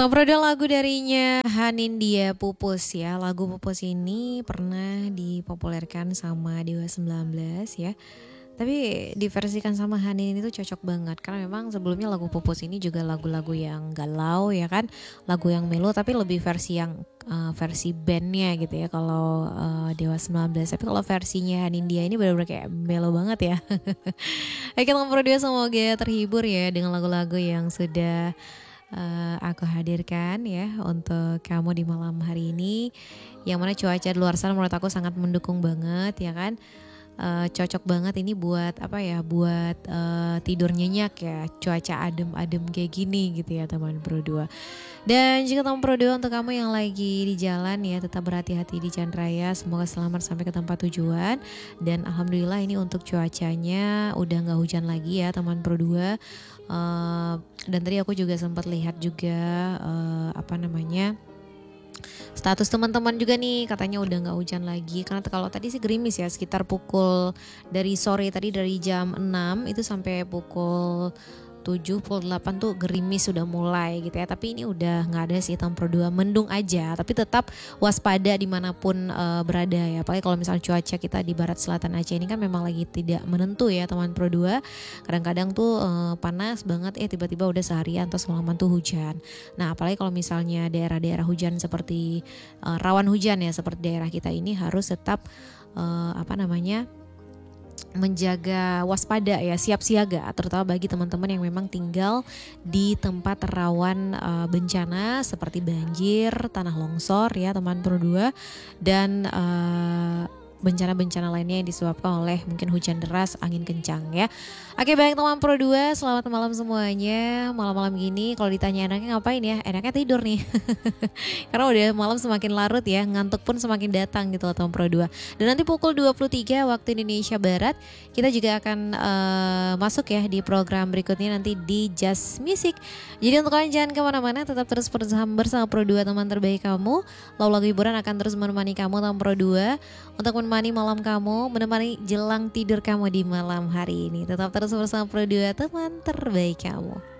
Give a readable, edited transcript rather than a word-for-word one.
Toprodo lagu darinya Hanindya Pupus ya. Lagu Pupus ini pernah dipopulerkan sama Dewa 19 ya. Tapi diversikan sama Hanin itu cocok banget karena memang sebelumnya lagu Pupus ini juga lagu-lagu yang galau ya kan, lagu yang melo tapi lebih versi yang versi bandnya gitu ya kalau Dewa 19. Tapi kalau versinya Hanindya ini benar-benar kayak melo banget ya. Oke, Toprodo semoga terhibur ya dengan lagu-lagu yang sudah aku hadirkan ya untuk kamu di malam hari ini, yang mana cuaca di luar sana menurut aku sangat mendukung banget ya kan. Cocok banget ini buat apa ya, buat tidur nyenyak ya, cuaca adem-adem kayak gini gitu ya teman Pro 2. Dan juga teman Pro 2, untuk kamu yang lagi di jalan ya, tetap berhati-hati di jalan raya, semoga selamat sampai ke tempat tujuan. Dan alhamdulillah ini untuk cuacanya udah gak hujan lagi ya teman Pro 2. Dan tadi aku juga sempat lihat juga status teman-teman juga nih, katanya udah nggak hujan lagi. Karena kalau tadi sih gerimis ya, sekitar pukul dari sore tadi, dari jam 6 itu sampai pukul 7, pukul 8 tuh gerimis sudah mulai gitu ya. Tapi ini udah nggak ada sih Pro 2, mendung aja. Tapi tetap waspada dimanapun berada ya. Apalagi kalau misalnya cuaca kita di barat selatan Aceh ini kan memang lagi tidak menentu ya teman Pro 2. Kadang-kadang tuh panas banget, tiba-tiba udah seharian atau semalaman tuh hujan. Nah apalagi kalau misalnya daerah-daerah hujan seperti rawan hujan ya, seperti daerah kita ini harus tetap menjaga waspada ya, siap siaga, terutama bagi teman-teman yang memang tinggal di tempat rawan bencana seperti banjir, tanah longsor ya teman Pro 2, dan bencana-bencana lainnya yang disebabkan oleh mungkin hujan deras, angin kencang ya. Oke, baik teman Pro 2, selamat malam semuanya. Malam-malam gini kalau ditanya enaknya ngapain ya, enaknya tidur nih. Karena udah malam semakin larut ya, ngantuk pun semakin datang gitu loh teman Pro 2. Dan nanti pukul 23 waktu Indonesia Barat kita juga akan masuk ya di program berikutnya nanti di Just Music. Jadi untuk kalian jangan kemana-mana, tetap terus bersama Pro 2 teman terbaik kamu. Lagu-lagu hiburan akan terus menemani kamu teman Pro 2 untuk menemani malam kamu, menemani jelang tidur kamu di malam hari ini. Tetap terus bersama Pro 2 teman terbaik kamu.